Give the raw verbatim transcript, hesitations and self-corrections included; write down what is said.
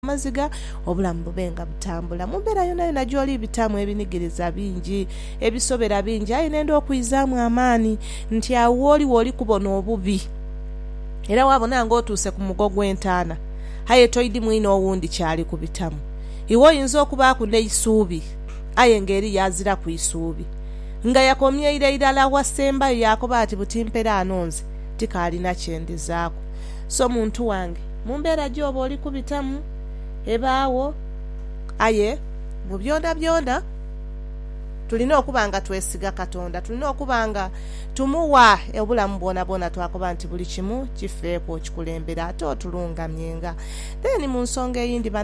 maziga obulamu bubenga butambula mumbeera yona yona gy'oli bitamu ebinigiriza bingi ebisobera bingi ayi nenda okuyizaamu amaani nti awo oli woli kubona obubi era wabona ng'otuuse ku mugo gw'entaana aye toyidi mwine owundi kyali ku bitamu iwe oyinza okubaaku n'eisuubi aye ng'eri yazira ku isuubi nga yakomye irala wasembayo yakoba ati butimpera anonze tikaalina kyendizaako so muntu wange mumbeera gy'oba oli ku bitamu ebaawo aye mu byonda byonda tulina okuba nga twesiga Katonda tulina okuba nga tumuwa obulamu bwona bwona twakoba nti buli kimu kifeeko kikulembera ate otulungamyenga then mu nsonga eyindi